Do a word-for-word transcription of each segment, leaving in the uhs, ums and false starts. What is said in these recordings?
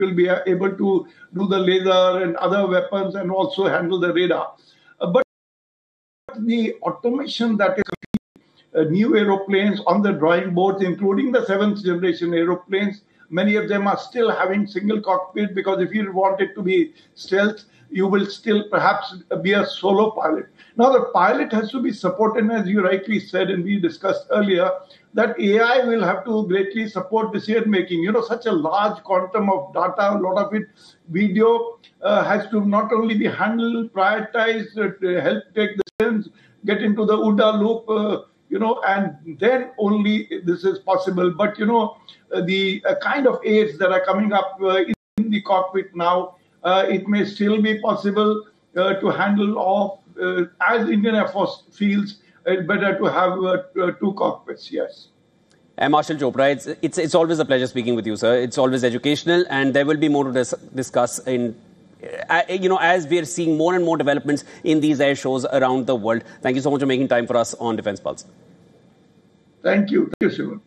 will be able to do the laser and other weapons and also handle the radar. Uh, but the automation that is uh, new aeroplanes on the drawing boards, including the seventh generation aeroplanes, many of them are still having single cockpit, because if you want it to be stealth, you will still perhaps be a solo pilot. Now, the pilot has to be supported, as you rightly said, and we discussed earlier, that A I will have to greatly support decision making. You know, such a large quantum of data, a lot of it video, uh, has to not only be handled, prioritized, uh, help take decisions, get into the O O D A loop, uh, you know, and then only this is possible. But, you know, uh, the uh, kind of aids that are coming up uh, in the cockpit now, uh, it may still be possible uh, to handle off. Uh, as Indian Air Force feels, it's better to have uh, two cockpits, yes. Air Marshal Chopra, it's, it's, it's always a pleasure speaking with you, sir. It's always educational, and there will be more to dis discuss in, uh, you know, as we are seeing more and more developments in these air shows around the world. Thank you so much for making time for us on Defence Pulse. Thank you. Thank you, Shivan.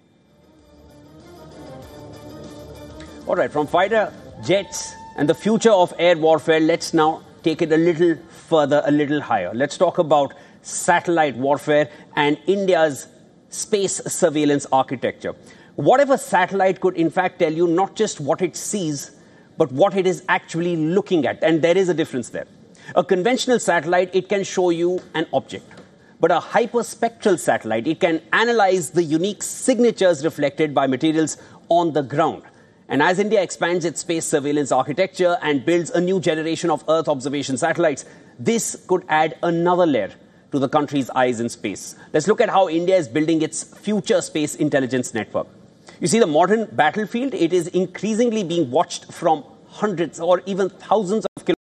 All right, from fighter jets and the future of air warfare, let's now take it a little further, a little higher. Let's talk about satellite warfare and India's space surveillance architecture. What if a satellite could in fact tell you not just what it sees, but what it is actually looking at? And there is a difference there. A conventional satellite, it can show you an object. But a hyperspectral satellite, it can analyze the unique signatures reflected by materials on the ground. And as India expands its space surveillance architecture and builds a new generation of Earth observation satellites, this could add another layer to the country's eyes in space. Let's look at how India is building its future space intelligence network. You see, the modern battlefield, it is increasingly being watched from hundreds or even thousands of kilometers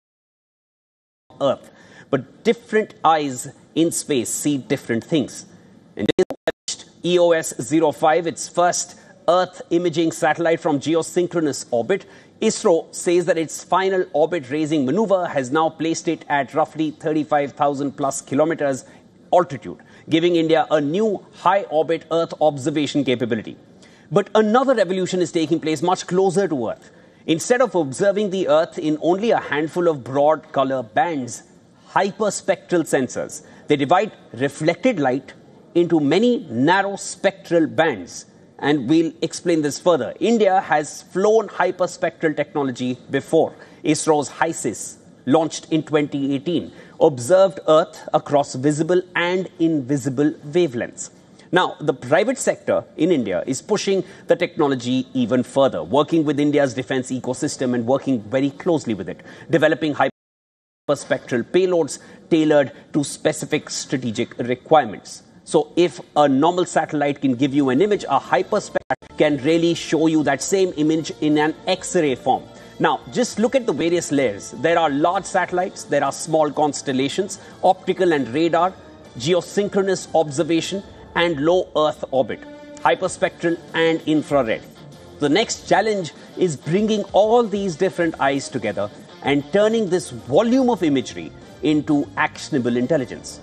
from Earth. But different eyes in space see different things. And E O S zero five, its first Earth imaging satellite from geosynchronous orbit. ISRO says that its final orbit raising maneuver has now placed it at roughly thirty-five thousand plus kilometers altitude, giving India a new high orbit Earth observation capability. But another revolution is taking place much closer to Earth. Instead of observing the Earth in only a handful of broad color bands, hyperspectral sensors, they divide reflected light into many narrow spectral bands. And we'll explain this further. India has flown hyperspectral technology before. ISRO's HISIS, launched in twenty eighteen, observed Earth across visible and invisible wavelengths. Now, the private sector in India is pushing the technology even further, working with India's defense ecosystem and working very closely with it, developing hyperspectral payloads tailored to specific strategic requirements. So if a normal satellite can give you an image, a hyperspectral can really show you that same image in an X-ray form. Now, just look at the various layers. There are large satellites, there are small constellations, optical and radar, geosynchronous observation, and low Earth orbit, hyperspectral and infrared. The next challenge is bringing all these different eyes together and turning this volume of imagery into actionable intelligence.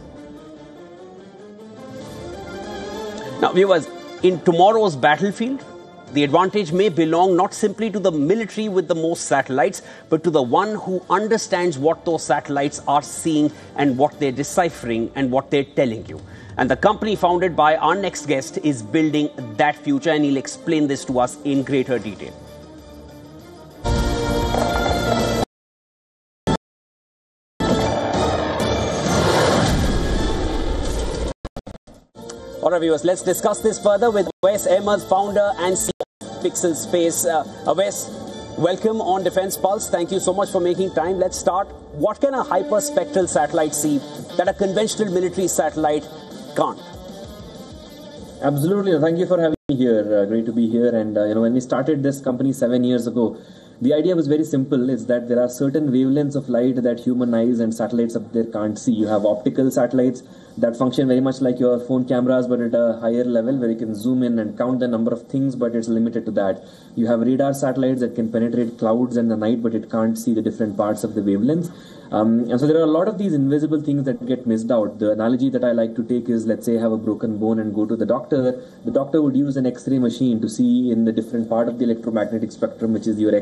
Now, viewers, in tomorrow's battlefield, the advantage may belong not simply to the military with the most satellites, but to the one who understands what those satellites are seeing and what they're deciphering and what they're telling you. And the company founded by our next guest is building that future, and he'll explain this to us in greater detail. All right, viewers, let's discuss this further with Awais Ahmed, founder and C E O of Pixel Space. Uh, Awais, welcome on Defence Pulse. Thank you so much for making time. Let's start. What can a hyperspectral satellite see that a conventional military satellite can't? Absolutely. Thank you for having me here. Uh, great to be here. And, uh, you know, when we started this company seven years ago, the idea was very simple. It's that there are certain wavelengths of light that human eyes and satellites up there can't see. You have optical satellites that function very much like your phone cameras, but at a higher level where you can zoom in and count the number of things, but it's limited to that. You have radar satellites that can penetrate clouds in the night, but it can't see the different parts of the wavelengths. Um, and so there are a lot of these invisible things that get missed out. The analogy that I like to take is, let's say I have a broken bone and go to the doctor. The doctor would use an X-ray machine to see in the different part of the electromagnetic spectrum, which is your